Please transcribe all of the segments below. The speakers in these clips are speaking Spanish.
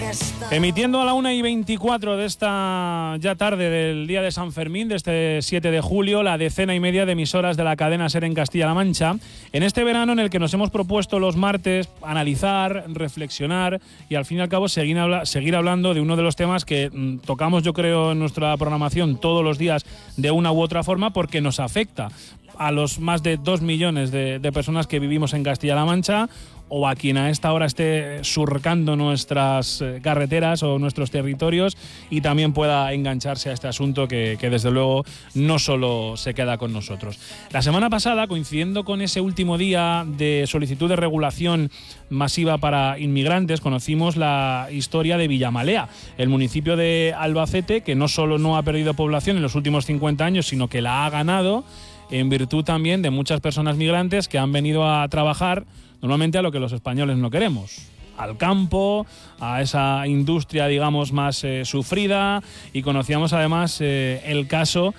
Emitiendo a la 1:24 de esta ya tarde del día de San Fermín, de este 7 de julio, la 10:30 de emisoras de la cadena SER en Castilla-La Mancha, en este verano en el que nos hemos propuesto los martes analizar, reflexionar y al fin y al cabo seguir hablando de uno de los temas que tocamos, yo creo, en nuestra programación todos los días de una u otra forma, porque nos afecta a los más de 2 millones de personas que vivimos en Castilla-La Mancha, o a quien a esta hora esté surcando nuestras carreteras o nuestros territorios y también pueda engancharse a este asunto que desde luego no solo se queda con nosotros. La semana pasada, coincidiendo con ese último día de solicitud de regulación masiva para inmigrantes, conocimos la historia de Villamalea, el municipio de Albacete, que no solo no ha perdido población en los últimos 50 años, sino que la ha ganado en virtud también de muchas personas migrantes que han venido a trabajar normalmente a lo que los españoles no queremos, al campo, a esa industria, digamos, más sufrida. Y conocíamos además el caso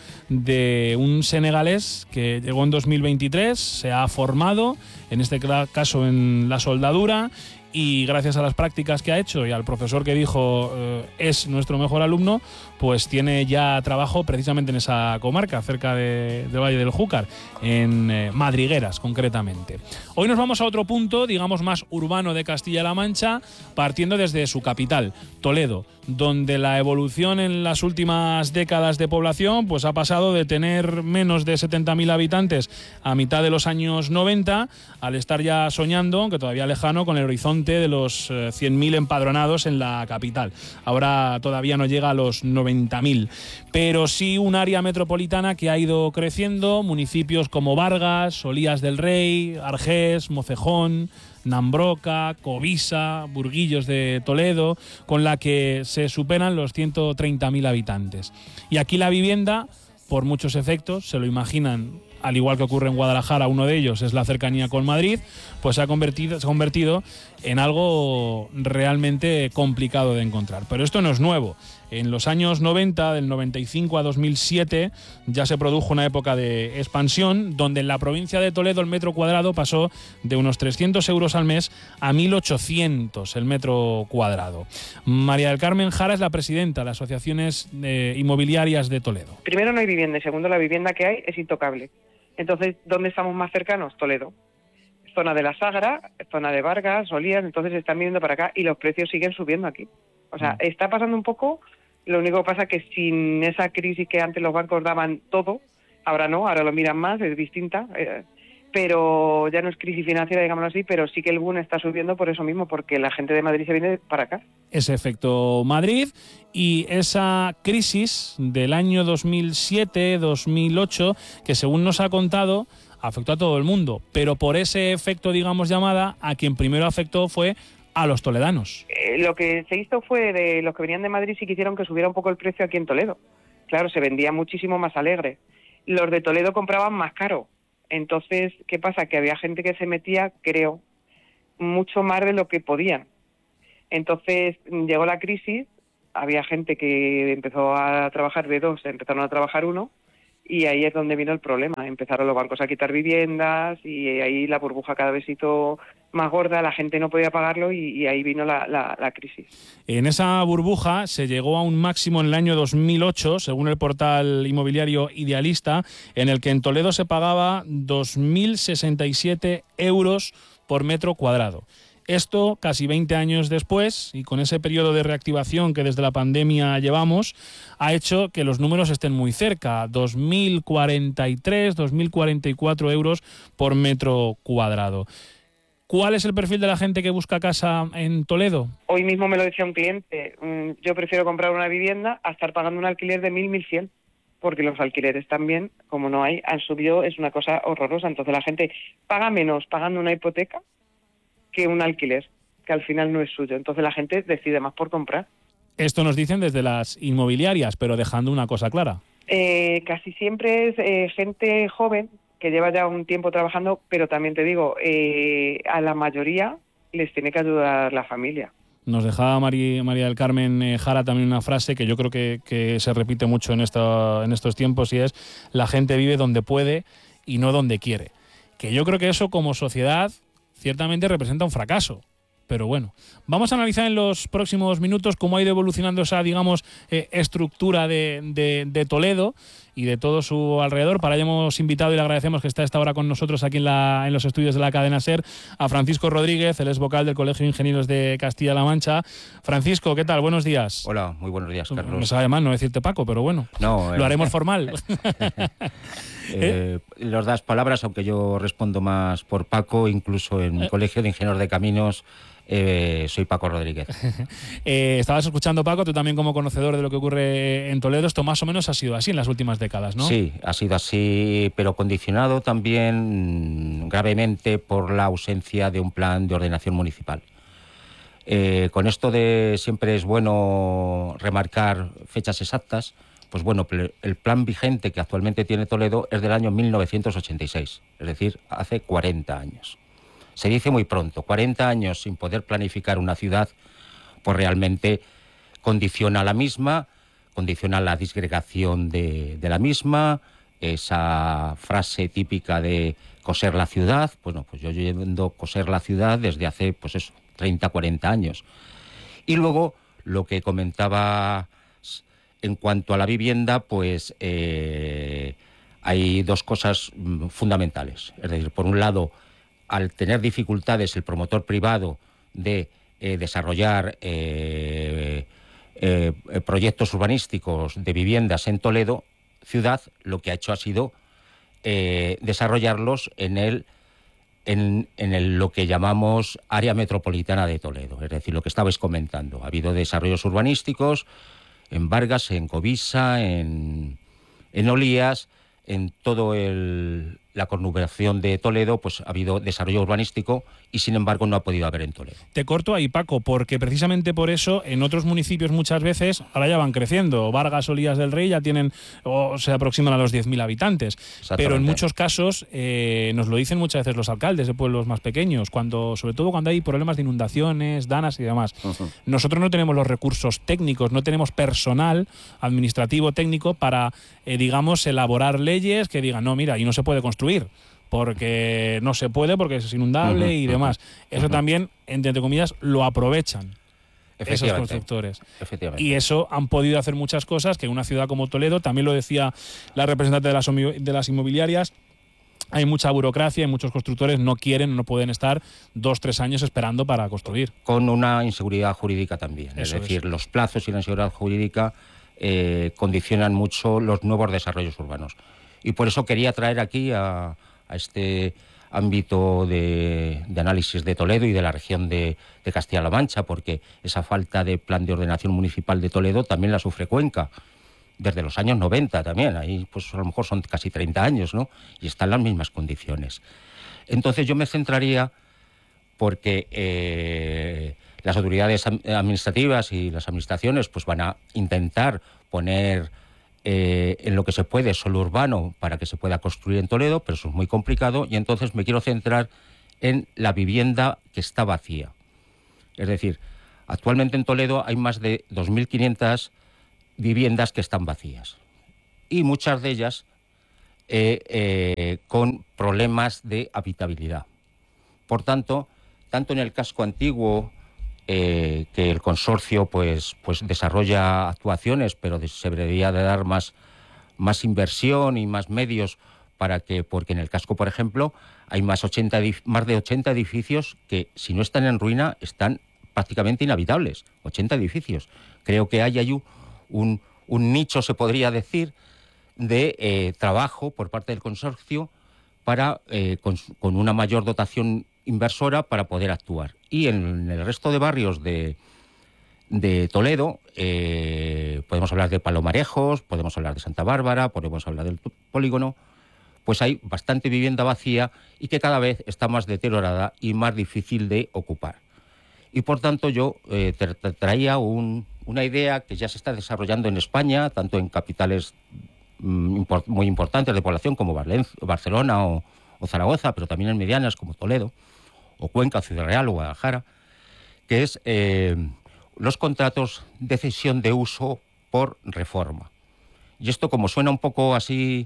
de un senegalés que llegó en 2023, se ha formado, en este caso en la soldadura, y gracias a las prácticas que ha hecho y al profesor que dijo es nuestro mejor alumno, pues tiene ya trabajo precisamente en esa comarca, cerca del Valle del Júcar, en Madrigueras concretamente. Hoy nos vamos a otro punto, digamos, más urbano de Castilla-La Mancha, partiendo desde su capital, Toledo, donde la evolución en las últimas décadas de población pues ha pasado de tener menos de 70.000 habitantes a mitad de los años 90, al estar ya soñando, aunque todavía lejano, con el horizonte de los 100.000 empadronados en la capital. Ahora todavía no llega a los 90.000, pero sí un área metropolitana que ha ido creciendo, municipios como Vargas, Solías del Rey, Argés, Mocejón, Nambroca, Covisa, Burguillos de Toledo, con la que se superan los 130.000 habitantes. Y aquí la vivienda, por muchos efectos, se lo imaginan, al igual que ocurre en Guadalajara, uno de ellos es la cercanía con Madrid, pues se ha convertido en algo realmente complicado de encontrar. Pero esto no es nuevo. En los años 90, del 95 a 2007, ya se produjo una época de expansión donde en la provincia de Toledo el metro cuadrado pasó de unos 300 euros al mes a 1.800 el metro cuadrado. María del Carmen Jara es la presidenta de las asociaciones inmobiliarias de Toledo. Primero, no hay vivienda, y segundo, la vivienda que hay es intocable. Entonces, ¿dónde estamos más cercanos? Toledo. Zona de la Sagra, zona de Vargas, Solías, entonces están viniendo para acá y los precios siguen subiendo aquí. O sea, está pasando un poco. Lo único que pasa es que sin esa crisis que antes los bancos daban todo, ahora no, ahora lo miran más, es distinta, pero ya no es crisis financiera, digámoslo así, pero sí que el boom está subiendo por eso mismo, porque la gente de Madrid se viene para acá. Ese efecto Madrid y esa crisis del año 2007-2008, que según nos ha contado, afectó a todo el mundo, pero por ese efecto, digamos, llamada, a quien primero afectó fue a los toledanos. Lo que se hizo fue, de los que venían de Madrid, sí quisieron que subiera un poco el precio aquí en Toledo. Claro, se vendía muchísimo más alegre. Los de Toledo compraban más caro. Entonces, ¿qué pasa? Que había gente que se metía, creo, mucho más de lo que podían. Entonces, llegó la crisis, había gente que empezó a trabajar de dos, empezaron a trabajar uno, y ahí es donde vino el problema. Empezaron los bancos a quitar viviendas y ahí la burbuja cada vez hizo más gorda, la gente no podía pagarlo y ahí vino la crisis. En esa burbuja se llegó a un máximo en el año 2008, según el portal inmobiliario Idealista, en el que en Toledo se pagaba 2.067 euros por metro cuadrado. Esto, casi 20 años después, y con ese periodo de reactivación que desde la pandemia llevamos, ha hecho que los números estén muy cerca, 2.043, 2.044 euros por metro cuadrado. ¿Cuál es el perfil de la gente que busca casa en Toledo? Hoy mismo me lo decía un cliente, yo prefiero comprar una vivienda a estar pagando un alquiler de 1.000, 1.100, porque los alquileres también, como no hay, han subido, es una cosa horrorosa. Entonces la gente paga menos pagando una hipoteca que un alquiler, que al final no es suyo. Entonces la gente decide más por comprar. Esto nos dicen desde las inmobiliarias, pero dejando una cosa clara. Casi siempre es gente joven que lleva ya un tiempo trabajando, pero también te digo, a la mayoría les tiene que ayudar la familia. Nos dejaba María del Carmen Jara también una frase que yo creo que se repite mucho en estos tiempos, y es: la gente vive donde puede y no donde quiere. Que yo creo que eso como sociedad ciertamente representa un fracaso, pero bueno. Vamos a analizar en los próximos minutos cómo ha ido evolucionando esa, digamos, estructura de Toledo y de todo su alrededor. Para ello hemos invitado, y le agradecemos que está a esta hora con nosotros aquí en los estudios de la cadena SER, a Francisco Rodríguez, él es vocal del Colegio de Ingenieros de Castilla-La Mancha. Francisco, ¿qué tal? Buenos días. Hola, muy buenos días, Carlos. Me sabe mal no decirte Paco, pero bueno, lo haremos formal. Los das palabras, aunque yo respondo más por Paco, incluso en el Colegio de Ingenieros de Caminos. Soy Paco Rodríguez. Estabas escuchando, Paco, tú también como conocedor de lo que ocurre en Toledo, esto más o menos ha sido así en las últimas décadas, ¿no? Sí, ha sido así, pero condicionado también gravemente por la ausencia de un plan de ordenación municipal. Con esto de siempre es bueno remarcar fechas exactas, pues bueno, el plan vigente que actualmente tiene Toledo es del año 1986, es decir, hace 40 años. Se dice muy pronto, 40 años sin poder planificar una ciudad, pues realmente condiciona la misma, condiciona la disgregación de la misma, esa frase típica de coser la ciudad. Bueno, pues yo llevo coser la ciudad desde hace, pues eso, 30, 40 años. Y luego, lo que comentaba en cuanto a la vivienda, pues hay dos cosas fundamentales. Es decir, por un lado, al tener dificultades el promotor privado de desarrollar proyectos urbanísticos de viviendas en Toledo ciudad, lo que ha hecho ha sido desarrollarlos en lo que llamamos área metropolitana de Toledo, es decir, lo que estabais comentando. Ha habido desarrollos urbanísticos en Vargas, en Covisa, en Olías, en todo la conurbación de Toledo, pues ha habido desarrollo urbanístico y sin embargo no ha podido haber en Toledo. Te corto ahí, Paco, porque precisamente por eso en otros municipios muchas veces ahora ya van creciendo. Vargas, Olías del Rey ya tienen o se aproximan a los 10.000 habitantes. Pero en muchos casos nos lo dicen muchas veces los alcaldes de pueblos más pequeños, sobre todo cuando hay problemas de inundaciones, danas y demás. Nosotros no tenemos los recursos técnicos, no tenemos personal administrativo técnico para, digamos, elaborar leyes que digan, no, mira, y no se puede construir porque no se puede, porque es inundable y demás. Eso también, entre comillas, lo aprovechan esos constructores. Y eso han podido hacer muchas cosas que una ciudad como Toledo, también lo decía la representante de las inmobiliarias, hay mucha burocracia y muchos constructores no pueden estar 2-3 años esperando para construir. Con una inseguridad jurídica también. Es decir, los plazos y la inseguridad jurídica condicionan mucho los nuevos desarrollos urbanos. Y por eso quería traer aquí a este ámbito de análisis de Toledo y de la región de Castilla-La Mancha, porque esa falta de plan de ordenación municipal de Toledo también la sufre Cuenca, desde los años 90 también, ahí pues a lo mejor son casi 30 años, ¿no? Y están en las mismas condiciones. Entonces yo me centraría porque las autoridades administrativas y las administraciones pues van a intentar poner en lo que se puede suelo urbano para que se pueda construir en Toledo, pero eso es muy complicado, y entonces me quiero centrar en la vivienda que está vacía. Es decir, actualmente en Toledo hay más de 2.500 viviendas que están vacías y muchas de ellas con problemas de habitabilidad. Por tanto, tanto en el casco antiguo, que el consorcio pues desarrolla actuaciones, pero se debería de dar más inversión y más medios porque en el casco, por ejemplo, hay más de 80 edificios que, si no están en ruina, están prácticamente inhabitables. 80 edificios. Creo que hay un nicho, se podría decir, de trabajo por parte del consorcio para con una mayor dotación inversora para poder actuar. Y en el resto de barrios de Toledo podemos hablar de Palomarejos, podemos hablar de Santa Bárbara, podemos hablar del Polígono, pues hay bastante vivienda vacía y que cada vez está más deteriorada y más difícil de ocupar. Y por tanto yo traía una idea que ya se está desarrollando en España, tanto en capitales muy importantes de población como Barcelona o Zaragoza, pero también en medianas como Toledo, o Cuenca, Ciudad Real o Guadalajara, que es los contratos de cesión de uso por reforma. Y esto, como suena un poco así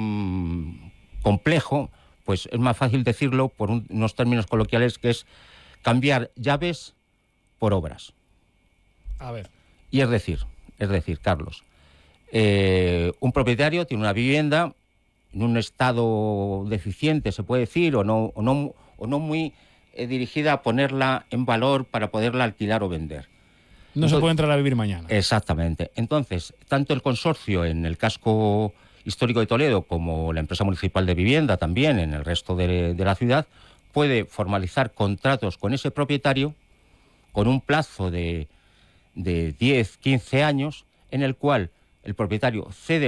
complejo, pues es más fácil decirlo por unos términos coloquiales, que es cambiar llaves por obras. A ver. Y es decir, Carlos, un propietario tiene una vivienda en un estado deficiente, se puede decir, o no muy dirigida a ponerla en valor para poderla alquilar o vender. Entonces, se puede entrar a vivir mañana. Exactamente. Entonces, tanto el consorcio en el casco histórico de Toledo como la empresa municipal de vivienda también en el resto de la ciudad puede formalizar contratos con ese propietario con un plazo de 10, 15 años en el cual el propietario cede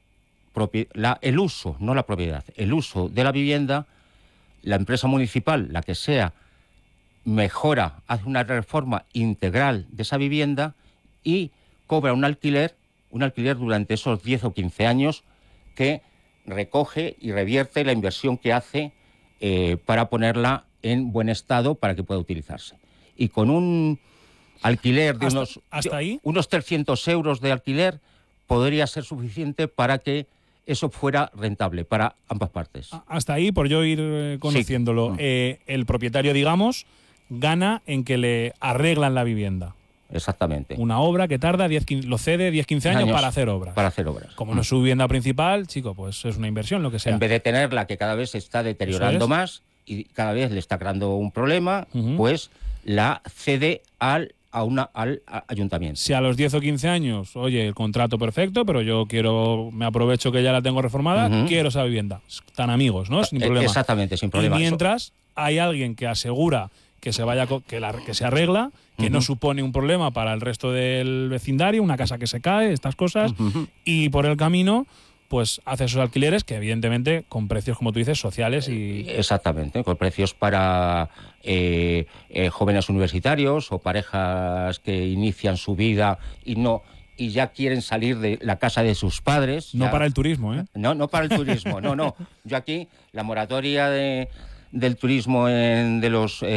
el uso, no la propiedad, el uso de la vivienda, la empresa municipal, la que sea, mejora, hace una reforma integral de esa vivienda y cobra un alquiler durante esos 10 o 15 años que recoge y revierte la inversión que hace para ponerla en buen estado para que pueda utilizarse. Y con un alquiler de unos 300 euros de alquiler podría ser suficiente para que eso fuera rentable para ambas partes. Hasta ahí, por yo ir conociéndolo, sí. El propietario, digamos, gana en que le arreglan la vivienda. Exactamente. Una obra que tarda, lo cede 10-15 años para hacer obras. Para hacer obras. Como no es su vivienda principal, chico, pues es una inversión, lo que sea. En vez de tenerla que cada vez se está deteriorando más y cada vez le está creando un problema, pues la cede al ayuntamiento. Si a los 10 o 15 años, oye, el contrato perfecto, pero yo me aprovecho que ya la tengo reformada, quiero esa vivienda. Están amigos, ¿no? Sin problema. Exactamente, sin problema. Y mientras hay alguien que asegura que se arregla, que no supone un problema para el resto del vecindario, una casa que se cae, estas cosas, y por el camino pues hace esos alquileres que evidentemente con precios, como tú dices, sociales y... Exactamente, con precios para jóvenes universitarios o parejas que inician su vida y ya quieren salir de la casa de sus padres. No para el turismo, ¿eh? No para el turismo, no. Yo aquí, la moratoria del turismo de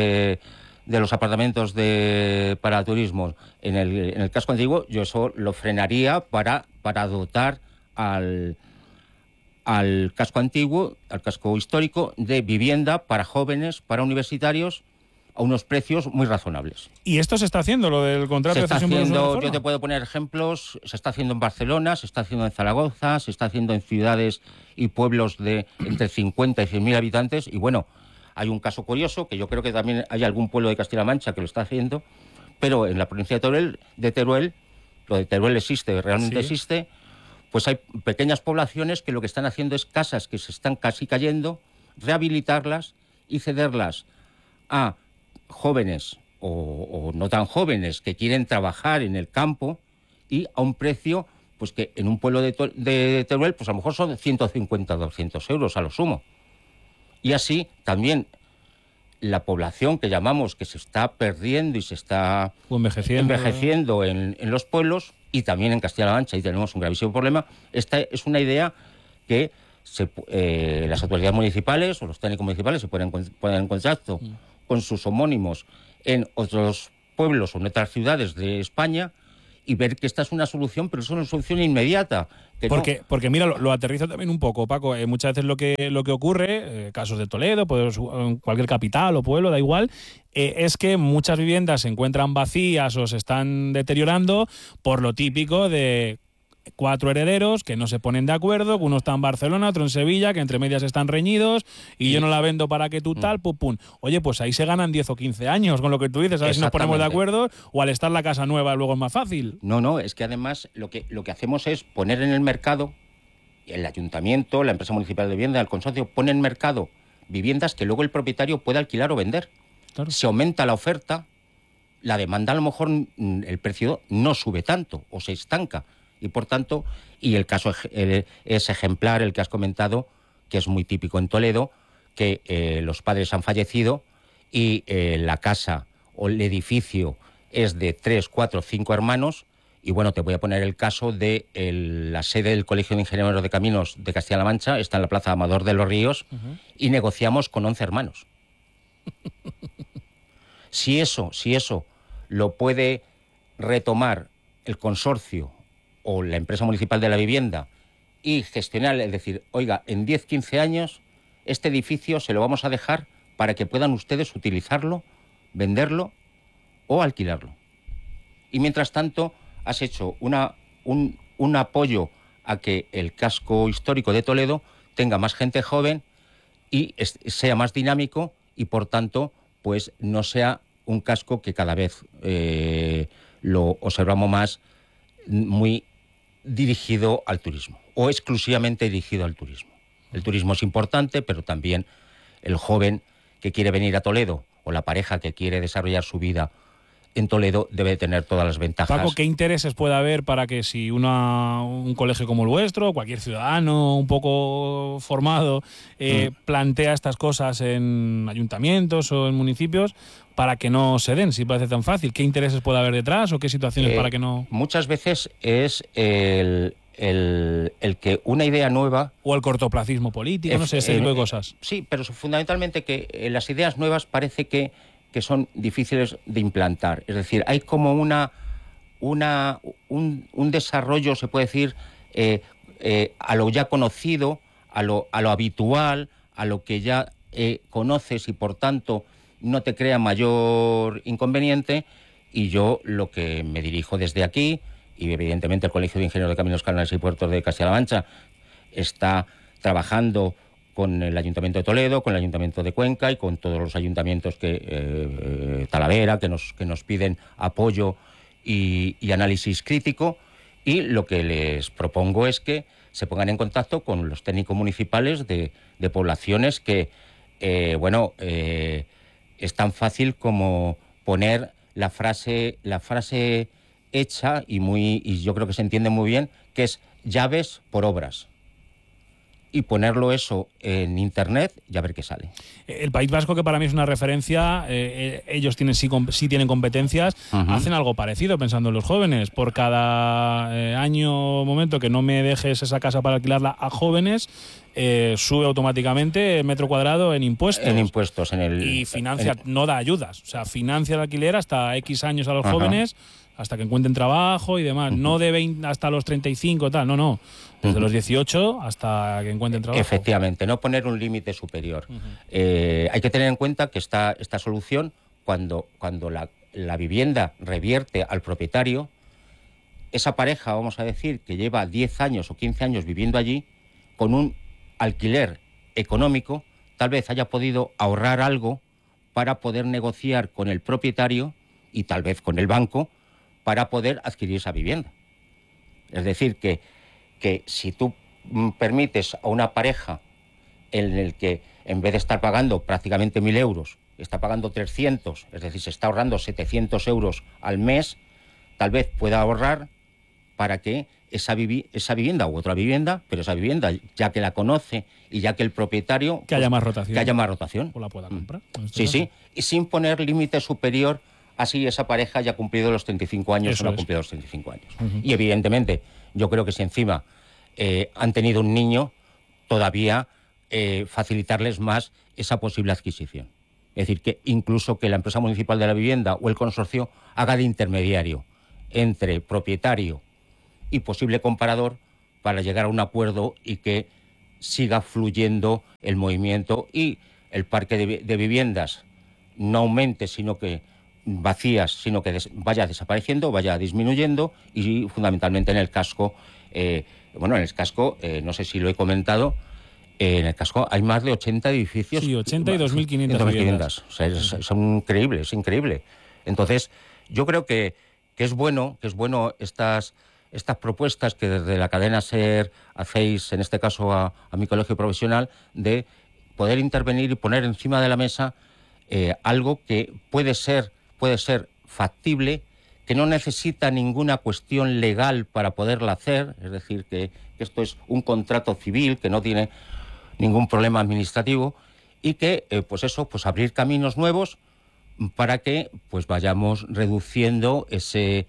los apartamentos para turismo en el casco antiguo, yo eso lo frenaría para dotar al casco antiguo, al casco histórico, de vivienda para jóvenes, para universitarios, a unos precios muy razonables. ¿Y esto se está haciendo, lo del contrato de cesión? Yo te puedo poner ejemplos, se está haciendo en Barcelona, se está haciendo en Zaragoza, se está haciendo en ciudades y pueblos de entre 50 y 100.000 habitantes, y bueno, hay un caso curioso, que yo creo que también hay algún pueblo de Castilla-La Mancha que lo está haciendo, pero en la provincia de Teruel, lo de Teruel existe, realmente existe, pues hay pequeñas poblaciones que lo que están haciendo es casas que se están casi cayendo, rehabilitarlas y cederlas a jóvenes o no tan jóvenes que quieren trabajar en el campo y a un precio pues que en un pueblo de Teruel pues a lo mejor son 150 200 euros a lo sumo. Y así también la población que llamamos que se está perdiendo y se está envejeciendo en los pueblos y también en Castilla-La Mancha, y tenemos un gravísimo problema. Esta es una idea que las autoridades municipales o los técnicos municipales se pueden poner en contacto con sus homónimos en otros pueblos o en otras ciudades de España y ver que esta es una solución, pero es una solución inmediata. Porque mira, lo aterrizo también un poco, Paco. Muchas veces lo que ocurre, casos de Toledo, en cualquier capital o pueblo, da igual, es que muchas viviendas se encuentran vacías o se están deteriorando por lo típico de 4 herederos que no se ponen de acuerdo, que uno está en Barcelona, otro en Sevilla, que entre medias están reñidos y yo no la vendo para que tú tal, pum. Oye, pues ahí se ganan 10 o 15 años con lo que tú dices, a ver si nos ponemos de acuerdo, o al estar la casa nueva luego es más fácil. No, es que además lo que hacemos es poner en el mercado, el ayuntamiento, la empresa municipal de vivienda, el consorcio, pone en mercado viviendas que luego el propietario puede alquilar o vender. Claro. Se aumenta la oferta, la demanda a lo mejor el precio no sube tanto o se estanca. Y por tanto, y el caso es ejemplar, el que has comentado, que es muy típico en Toledo, que los padres han fallecido y la casa o el edificio es de 3, 4, 5 hermanos. Y bueno, te voy a poner el caso de la sede del Colegio de Ingenieros de Caminos de Castilla-La Mancha, está en la Plaza Amador de los Ríos, y negociamos con 11 hermanos. Si eso lo puede retomar el consorcio o la empresa municipal de la vivienda y gestionar, es decir, oiga, en 10, 15 años este edificio se lo vamos a dejar para que puedan ustedes utilizarlo venderlo o alquilarlo. Y mientras tanto has hecho un apoyo a que el casco histórico de Toledo tenga más gente joven y sea más dinámico y, por tanto, pues no sea un casco que cada vez lo observamos más muy dirigido al turismo o exclusivamente dirigido al turismo. El turismo es importante, pero también el joven que quiere venir a Toledo o la pareja que quiere desarrollar su vida en Toledo debe tener todas las ventajas. Paco, ¿qué intereses puede haber para que si un colegio como el vuestro, cualquier ciudadano un poco formado, plantea estas cosas en ayuntamientos o en municipios, para que no se den, si parece tan fácil? ¿Qué intereses puede haber detrás o qué situaciones para que no...? Muchas veces es el que una idea nueva... O el cortoplacismo político, no sé, ese tipo de cosas. Sí, pero fundamentalmente que las ideas nuevas parece que son difíciles de implantar. Es decir, hay como un desarrollo, se puede decir, a lo ya conocido, a lo habitual, a lo que ya conoces y, por tanto, no te crea mayor inconveniente. Y yo lo que me dirijo desde aquí, y evidentemente el Colegio de Ingenieros de Caminos, Canales y Puertos de Castilla-La Mancha está trabajando con el Ayuntamiento de Toledo, con el Ayuntamiento de Cuenca y con todos los ayuntamientos Talavera, que nos piden apoyo y análisis crítico. Y lo que les propongo es que se pongan en contacto con los técnicos municipales de poblaciones que, es tan fácil como poner la frase hecha y yo creo que se entiende muy bien, que es llaves por obras. Y ponerlo eso en Internet y a ver qué sale. El País Vasco, que para mí es una referencia, ellos sí tienen competencias, hacen algo parecido pensando en los jóvenes. Por cada año o momento que no me dejes esa casa para alquilarla a jóvenes, sube automáticamente el metro cuadrado en impuestos. En impuestos. Y financia, no da ayudas. O sea, financia el alquiler hasta X años a los jóvenes, hasta que encuentren trabajo y demás. No de 20 hasta los 35 tal, no. Desde los 18 hasta que encuentren trabajo. Efectivamente, no poner un límite superior. Hay que tener en cuenta que esta solución, cuando la vivienda revierte al propietario, esa pareja, vamos a decir, que lleva 10 años o 15 años viviendo allí, con un alquiler económico, tal vez haya podido ahorrar algo para poder negociar con el propietario y tal vez con el banco para poder adquirir esa vivienda. Es decir, que si tú permites a una pareja en el que en vez de estar pagando prácticamente 1.000 euros, está pagando 300, es decir, se está ahorrando 700 euros al mes, tal vez pueda ahorrar para que esa vivienda u otra vivienda, pero esa vivienda, ya que la conoce y ya que el propietario... Que haya más rotación. Que haya más rotación. O la pueda comprar. Sí, y sin poner límite superior, así esa pareja ya ha cumplido los 35 años o no ha cumplido los 35 años. Y evidentemente, yo creo que si encima han tenido un niño, todavía facilitarles más esa posible adquisición. Es decir, que incluso que la empresa municipal de la vivienda o el consorcio haga de intermediario entre propietario y posible comprador para llegar a un acuerdo y que siga fluyendo el movimiento y el parque de viviendas no aumente, sino que vacías, sino que vaya desapareciendo, vaya disminuyendo y fundamentalmente en el casco, no sé si lo he comentado, en el casco hay más de 80 edificios. Sí, 80 y 2.500 viviendas. O sea, son increíbles, es increíble. Entonces, yo creo que es bueno estas propuestas que desde la cadena SER hacéis, en este caso a mi colegio profesional, de poder intervenir y poner encima de la mesa algo que puede ser factible, que no necesita ninguna cuestión legal para poderla hacer, es decir, que esto es un contrato civil, que no tiene ningún problema administrativo y que, abrir caminos nuevos para que vayamos reduciendo ese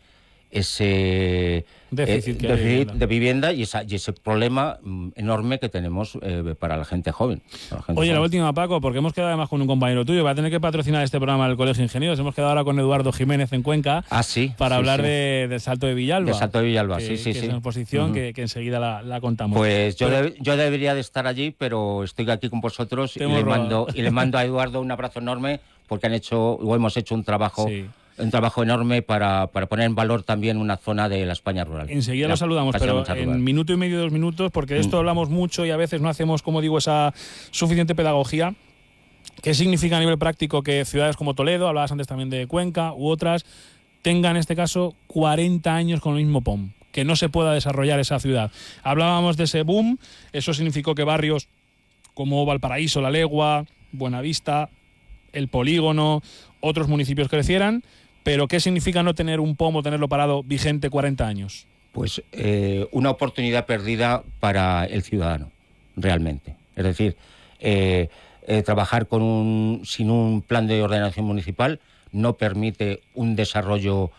déficit de vivienda y ese problema enorme que tenemos para la gente joven. La última, Paco, porque hemos quedado además con un compañero tuyo, va a tener que patrocinar este programa del Colegio de Ingenieros. Hemos quedado ahora con Eduardo Jiménez en Cuenca para hablar del Salto de Villalba. Del Salto de Villalba, que es una exposición que enseguida la contamos. Pues yo debería de estar allí, pero estoy aquí con vosotros y le mando a Eduardo un abrazo enorme, porque hemos hecho un trabajo... Sí. Un trabajo enorme para poner en valor también una zona de la España rural. Enseguida lo saludamos, pero en minuto y medio, 2 minutos, porque de esto hablamos mucho y a veces no hacemos, como digo, esa suficiente pedagogía. ¿Qué significa a nivel práctico que ciudades como Toledo, hablabas antes también de Cuenca u otras, tengan en este caso 40 años con el mismo POM? Que no se pueda desarrollar esa ciudad. Hablábamos de ese boom, eso significó que barrios como Valparaíso, La Legua, Buenavista, El Polígono, otros municipios crecieran. Pero ¿qué significa no tener un POM o tenerlo parado vigente 40 años? Pues una oportunidad perdida para el ciudadano, realmente. Es decir, trabajar sin un plan de ordenación municipal no permite un desarrollo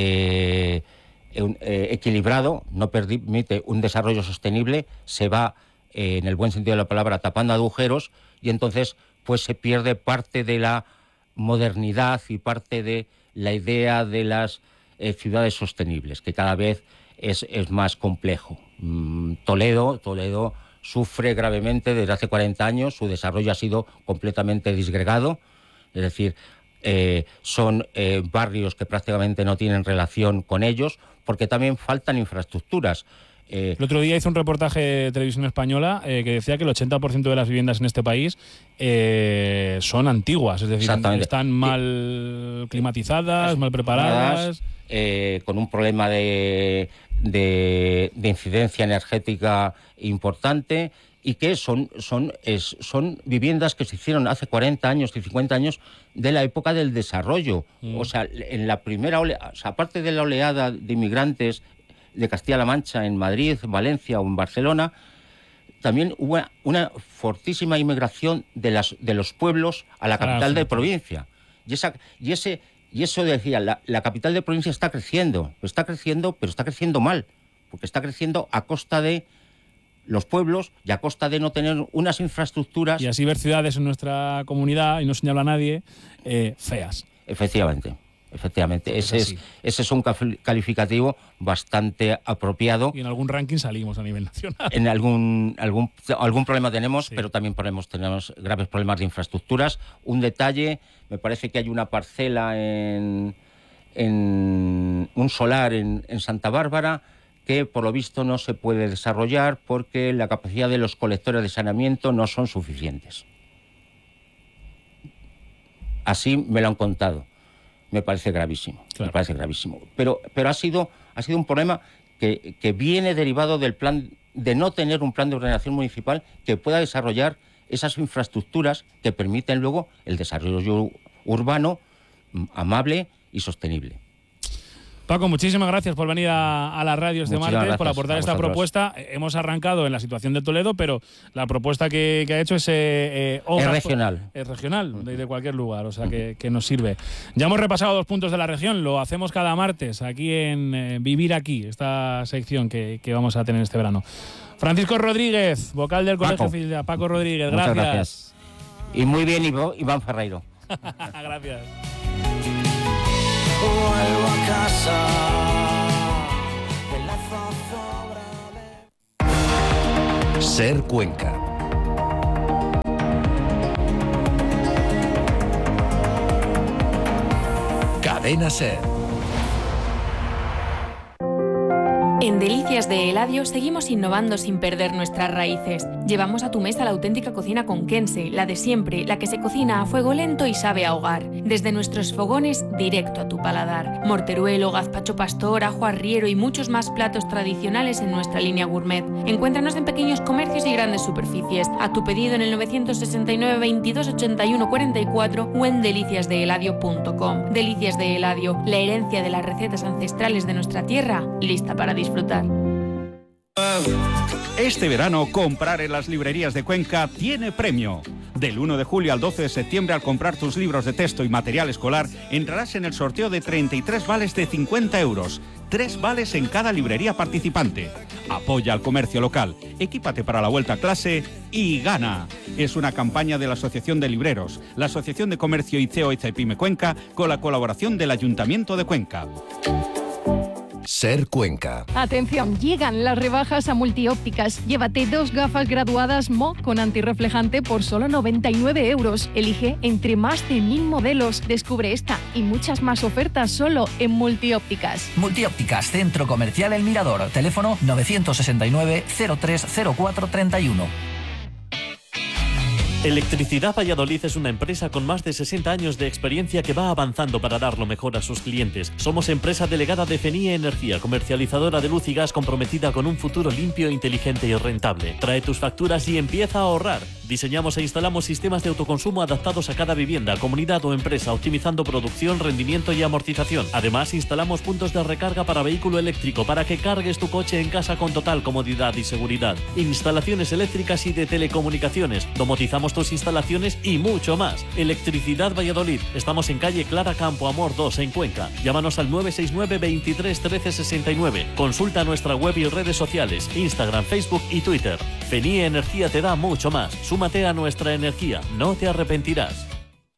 equilibrado, no permite un desarrollo sostenible, se va, en el buen sentido de la palabra, tapando agujeros, y entonces pues se pierde parte de la modernidad y parte de la idea de las ciudades sostenibles, que cada vez es más complejo. Toledo sufre gravemente desde hace 40 años, su desarrollo ha sido completamente disgregado, es decir, son barrios que prácticamente no tienen relación con ellos, porque también faltan infraestructuras. El otro día hice un reportaje de Televisión Española que decía que el 80% de las viviendas en este país son antiguas, es decir, están mal climatizadas, mal preparadas. Con un problema de incidencia energética importante, y que son viviendas que se hicieron hace 40 años y 50 años de la época del desarrollo. O sea, en la primera oleada, aparte de la oleada de inmigrantes de Castilla-La Mancha en Madrid, Valencia o en Barcelona, también hubo una fortísima inmigración de los pueblos a la capital de provincia. Y eso decía, la capital de provincia está creciendo, pero está creciendo mal, porque está creciendo a costa de los pueblos y a costa de no tener unas infraestructuras. Y así ver ciudades en nuestra comunidad, y no señala a nadie, feas. Efectivamente. Ese es un calificativo bastante apropiado. Y en algún ranking salimos a nivel nacional. En algún problema tenemos, sí. Pero también tenemos graves problemas de infraestructuras. Un detalle, me parece que hay una parcela en un solar en Santa Bárbara que por lo visto no se puede desarrollar porque la capacidad de los colectores de saneamiento no son suficientes. Así me lo han contado. Me parece gravísimo, claro. Me parece gravísimo. Pero ha sido un problema que viene derivado del plan de no tener un plan de ordenación municipal que pueda desarrollar esas infraestructuras que permiten luego el desarrollo urbano amable y sostenible. Paco, muchísimas gracias por venir a las radios de martes, por aportar esta propuesta. Hemos arrancado en la situación de Toledo, pero la propuesta que ha hecho es regional. Es regional, de cualquier lugar, o sea que nos sirve. Ya hemos repasado 2 puntos de la región, lo hacemos cada martes aquí en Vivir Aquí, esta sección que vamos a tener este verano. Francisco Rodríguez, vocal del Colegio Fidelidad. Paco Rodríguez, gracias. Muchas gracias. Y muy bien, Iván Ferreiro. Gracias. Vuelvo a casa. Ser Cuenca. Cadena Ser. En Delicias de Eladio seguimos innovando sin perder nuestras raíces. Llevamos a tu mesa la auténtica cocina conquense, la de siempre, la que se cocina a fuego lento y sabe a hogar. Desde nuestros fogones, directo a tu paladar. Morteruelo, gazpacho pastor, ajo arriero y muchos más platos tradicionales en nuestra línea gourmet. Encuéntranos en pequeños comercios y grandes superficies. A tu pedido en el 969 22 81 44 o en deliciasdeeladio.com. Delicias de Eladio, la herencia de las recetas ancestrales de nuestra tierra, lista para disfrutar. Este verano, comprar en las librerías de Cuenca tiene premio. Del 1 de julio al 12 de septiembre, al comprar tus libros de texto y material escolar, entrarás en el sorteo de 33 vales de 50 euros. 3 vales en cada librería participante. Apoya al comercio local, equípate para la vuelta a clase y gana. Es una campaña de la Asociación de Libreros, la Asociación de Comercio ICEO y Cepime Cuenca, con la colaboración del Ayuntamiento de Cuenca. Ser Cuenca. Atención, llegan las rebajas a Multiópticas. Llévate 2 gafas graduadas Mo con antirreflejante por solo 99 €. Elige entre más de 1000 modelos. Descubre esta y muchas más ofertas solo en Multiópticas. Multiópticas, Centro Comercial El Mirador. Teléfono 969 0304 31. Electricidad Valladolid es una empresa con más de 60 años de experiencia que va avanzando para dar lo mejor a sus clientes. Somos empresa delegada de FENIE Energía, comercializadora de luz y gas comprometida con un futuro limpio, inteligente y rentable. Trae tus facturas y empieza a ahorrar. Diseñamos e instalamos sistemas de autoconsumo adaptados a cada vivienda, comunidad o empresa, optimizando producción, rendimiento y amortización. Además, instalamos puntos de recarga para vehículo eléctrico para que cargues tu coche en casa con total comodidad y seguridad. Instalaciones eléctricas y de telecomunicaciones. Domotizamos tus instalaciones y mucho más. Electricidad Valladolid. Estamos en calle Clara Campo Amor 2 en Cuenca. Llámanos al 969 23 13 69. Consulta nuestra web y redes sociales, Instagram, Facebook y Twitter. FENIE Energía te da mucho más. Súmate a nuestra energía, no te arrepentirás.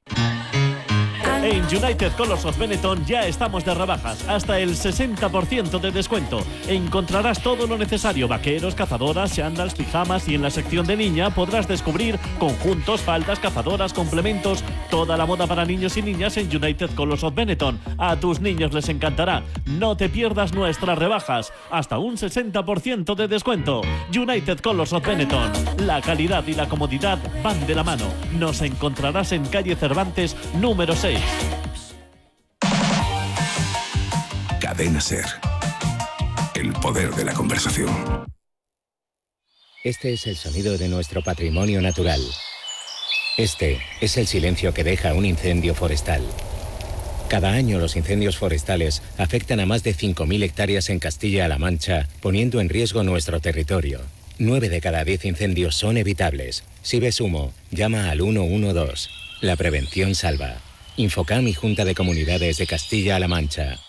En United Colors of Benetton ya estamos de rebajas, hasta el 60% de descuento. Encontrarás todo lo necesario, vaqueros, cazadoras, chándals, pijamas, y en la sección de niña podrás descubrir conjuntos, faldas, cazadoras, complementos, toda la moda para niños y niñas en United Colors of Benetton. A tus niños les encantará. No te pierdas nuestras rebajas, hasta un 60% de descuento. United Colors of Benetton. La calidad y la comodidad van de la mano. Nos encontrarás en calle Cervantes, número 6. Cadena Ser. El poder de la conversación. Este es el sonido de nuestro patrimonio natural. Este es el silencio que deja un incendio forestal. Cada año los incendios forestales afectan a más de 5.000 hectáreas en Castilla-La Mancha, poniendo en riesgo nuestro territorio. 9 de cada 10 incendios son evitables. Si ves humo, llama al 112. La prevención salva. Infocam y Junta de Comunidades de Castilla-La Mancha.